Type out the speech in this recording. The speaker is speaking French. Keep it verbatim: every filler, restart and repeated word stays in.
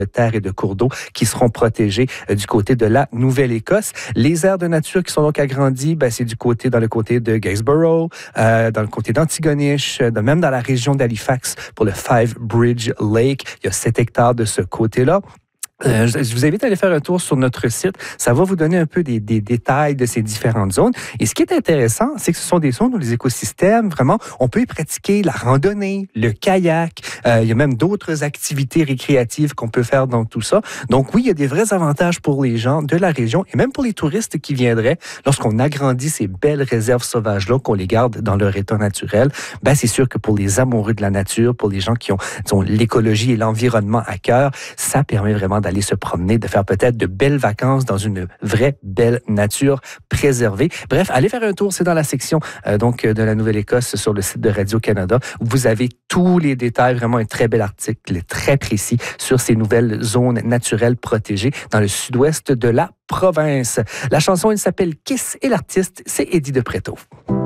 de terre et de cours d'eau qui seront protégés euh, du côté de la Nouvelle-Écosse. Les aires de nature qui sont donc agrandies, ben, c'est du côté, dans le côté de Gainsborough, euh, dans le côté d'Antigonish, euh, même dans la région d'Halifax pour le Five Bridge Lake. Il y a sept hectares de ce côté-là. Euh, je vous invite à aller faire un tour sur notre site. Ça va vous donner un peu des, des détails de ces différentes zones. Et ce qui est intéressant, c'est que ce sont des zones où les écosystèmes, vraiment, on peut y pratiquer la randonnée, le kayak. Euh, il y a même d'autres activités récréatives qu'on peut faire dans tout ça. Donc oui, il y a des vrais avantages pour les gens de la région et même pour les touristes qui viendraient lorsqu'on agrandit ces belles réserves sauvages-là, qu'on les garde dans leur état naturel. Ben, c'est sûr que pour les amoureux de la nature, pour les gens qui ont, disons, l'écologie et l'environnement à cœur, ça permet vraiment d'aller aller se promener, de faire peut-être de belles vacances dans une vraie belle nature préservée. Bref, allez faire un tour, c'est dans la section euh, donc de la Nouvelle-Écosse sur le site de Radio-Canada. Vous avez tous les détails, vraiment un très bel article, très précis sur ces nouvelles zones naturelles protégées dans le sud-ouest de la province. La chanson, elle s'appelle Kiss et l'artiste, c'est Eddie de Pretto.